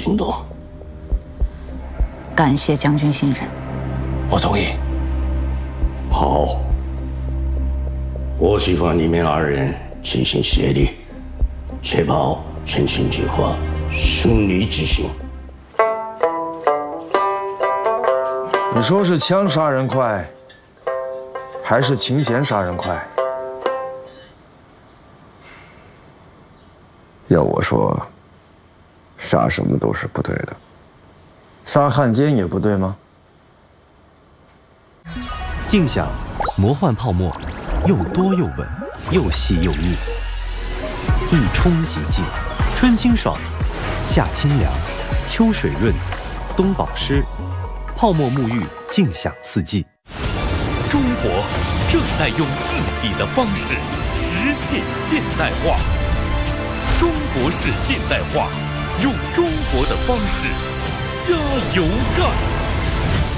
行动。 感谢将军信任。 我同意。 好，我希望你们二人齐心协力，确保陈情计划顺利执行。 你说是枪杀人快，还是琴弦杀人快？ 要我说，杀什么都是不对的。 杀汉奸也不对吗？ 静享魔幻泡沫，又多又稳，又细又腻，一冲即尽。春清爽，夏清凉，秋水润，冬保湿，泡沫沐浴，静享四季。 中国正在用自己的方式实现现代化。中国式现代化，用中国的方式加油干！